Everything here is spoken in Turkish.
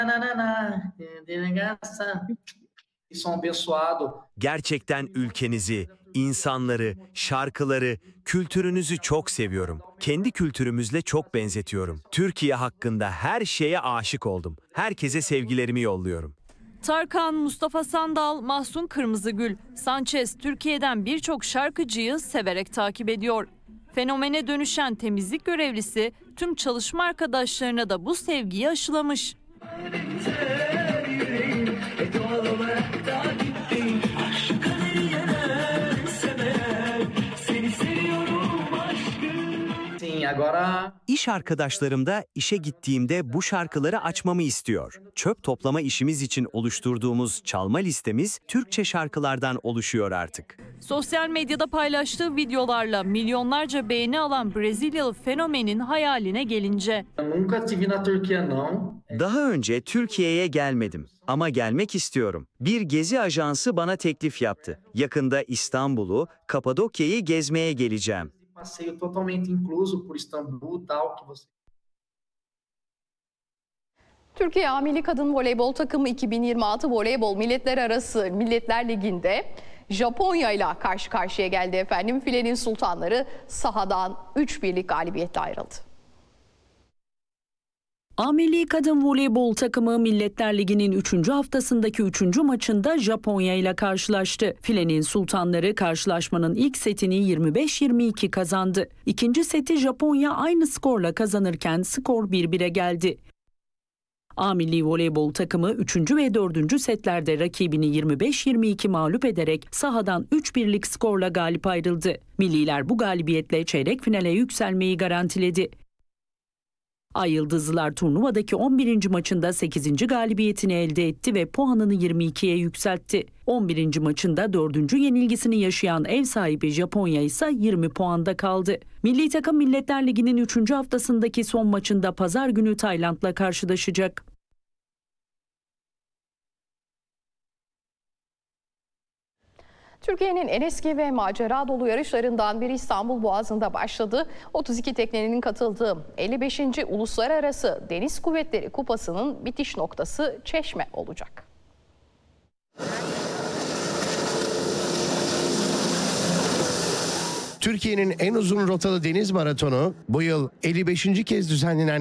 Som abençoado. Gerçekten ülkenizi, insanları, şarkıları, kültürünüzü çok seviyorum. Kendi kültürümüzle çok benzetiyorum. Türkiye hakkında her şeye aşık oldum. Herkese sevgilerimi yolluyorum. Tarkan, Mustafa Sandal, Mahsun Kırmızıgül, Sanchez Türkiye'den birçok şarkıcıyı severek takip ediyor. Fenomene dönüşen temizlik görevlisi tüm çalışma arkadaşlarına da bu sevgiyi aşılamış. İş arkadaşlarım da işe gittiğimde bu şarkıları açmamı istiyor. Çöp toplama işimiz için oluşturduğumuz çalma listemiz Türkçe şarkılardan oluşuyor artık. Sosyal medyada paylaştığı videolarla milyonlarca beğeni alan Brezilyalı fenomenin hayaline gelince. Daha önce Türkiye'ye gelmedim ama gelmek istiyorum. Bir gezi ajansı bana teklif yaptı. Yakında İstanbul'u, Kapadokya'yı gezmeye geleceğim. Passeio totalmente incluso por Istambul, tal que você. Türkiye A Milli Kadın Voleybol takımı 2026 Voleybol Milletler Ligi'nde Japonya ile karşı karşıya geldi efendim. Filenin sultanları sahadan 3-1'lik galibiyetle ayrıldı. A Milli Kadın Voleybol takımı Milletler Ligi'nin 3. haftasındaki 3. maçında Japonya ile karşılaştı. Filenin sultanları karşılaşmanın ilk setini 25-22 kazandı. İkinci seti Japonya aynı skorla kazanırken skor 1-1'e geldi. A Milli Voleybol takımı 3. ve 4. setlerde rakibini 25-22 mağlup ederek sahadan 3-1'lik skorla galip ayrıldı. Milliler bu galibiyetle çeyrek finale yükselmeyi garantiledi. Ay Yıldızlılar turnuvadaki 11. maçında 8. galibiyetini elde etti ve puanını 22'ye yükseltti. 11. maçında 4. yenilgisini yaşayan ev sahibi Japonya ise 20 puanda kaldı. Milli takım Milletler Ligi'nin 3. haftasındaki son maçında pazar günü Tayland'la karşılaşacak. Türkiye'nin en eski ve macera dolu yarışlarından biri İstanbul Boğazı'nda başladı. 32 teknenin katıldığı 55. Uluslararası Deniz Kuvvetleri Kupası'nın bitiş noktası Çeşme olacak. Türkiye'nin en uzun rotalı deniz maratonu bu yıl 55. kez düzenlenen